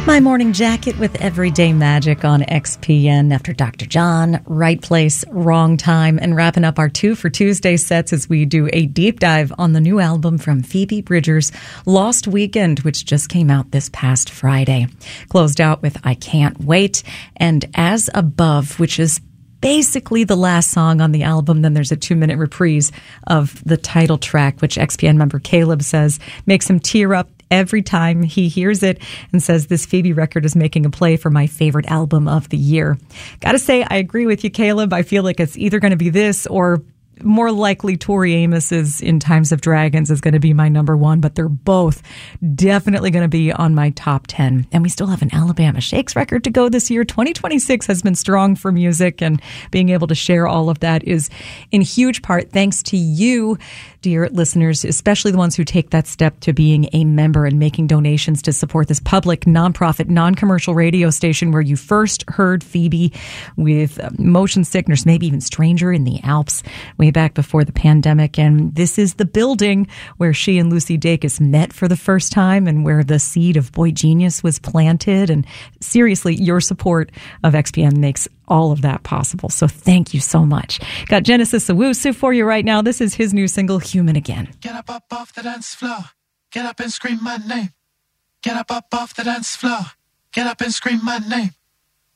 My morning jacket with Everyday Magic on XPN after Dr. John, Right Place, Wrong Time, and wrapping up our 2 for Tuesday sets as we do a deep dive on the new album from Phoebe Bridgers, Lost Weekend, which just came out this past Friday. Closed out with I Can't Wait and As Above, which is basically the last song on the album. Then there's a 2-minute reprise of the title track, which XPN member Caleb says makes him tear up every time he hears it, and says this Phoebe record is making a play for my favorite album of the year. Gotta say, I agree with you, Caleb. I feel like it's either going to be this or more likely Tori Amos's In Times of Dragons is going to be my number one, but they're both definitely going to be on my top 10. And we still have an Alabama Shakes record to go this year. 2026 has been strong for music, and being able to share all of that is in huge part thanks to you, dear listeners, especially the ones who take that step to being a member and making donations to support this public, nonprofit, non-commercial radio station where you first heard Phoebe with Motion Sickness, maybe even Stranger in the Alps, way back before the pandemic. And this is the building where she and Lucy Dacus met for the first time and where the seed of Boy Genius was planted. And seriously, your support of XPN makes all of that possible. So thank you so much. Got Genesis Owusu for you right now. This is his new single, Human Again. Get up off the dance floor. Get up and scream my name. Get up off the dance floor. Get up and scream my name.